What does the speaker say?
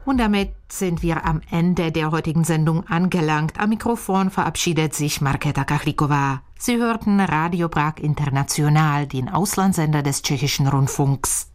Und damit sind wir am Ende der heutigen Sendung angelangt. Am Mikrofon verabschiedet sich Markéta Kachlíková. Sie hörten Radio Prag International, den Auslandssender des Tschechischen Rundfunks.